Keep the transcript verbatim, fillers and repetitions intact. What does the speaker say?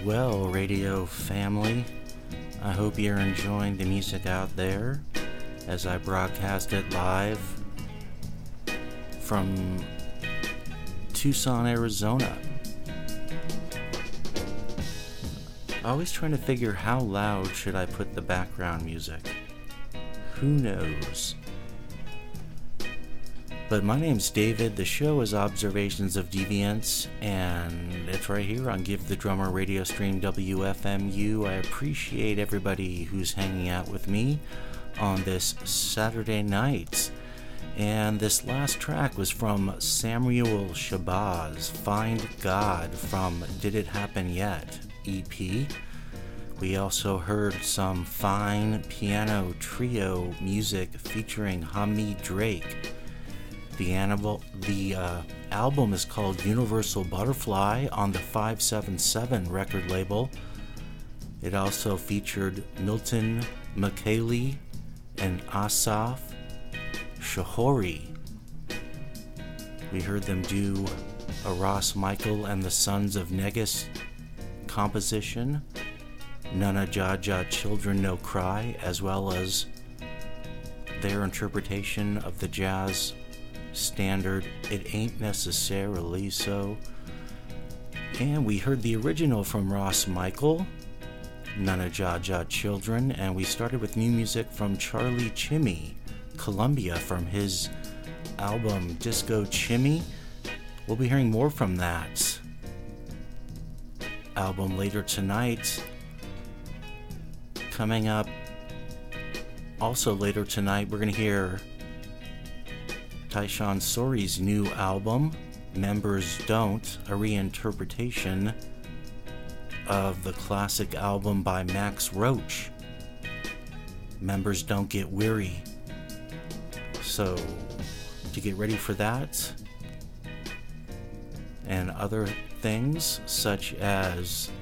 well, radio family. I hope you're enjoying the music out there as I broadcast it live from Tucson, Arizona. Always trying to figure how loud should I put the background music. Who knows? But my name's David, the show is Observations of Deviance, and it's right here on Give the Drummer Radio Stream W F M U. I appreciate everybody who's hanging out with me on this Saturday night. And this last track was from Samuel Shabazz, Find God, from Did It Happen Yet E P. We also heard some fine piano trio music featuring Hamid Drake. The, animal, the uh, album is called Universal Butterfly on the five seven seven record label. It also featured Milton McKaylee and Asaf Shahori. We heard them do a Ross Michael and the Sons of Negus composition, Nana Jaja Children No Cry, as well as their interpretation of the jazz standard It Ain't Necessarily So. And we heard the original from Ross Michael, Nana Jaja Children, and we started with new music from Charlie Chimmy, Columbia, from his album Disco Chimmy. We'll be hearing more from that album later tonight. Coming up also later tonight, we're going to hear Tyshawn Sori's new album, Members Don't, a reinterpretation of the classic album by Max Roach, Members Don't Get Weary. So, to get ready for that, and other things such as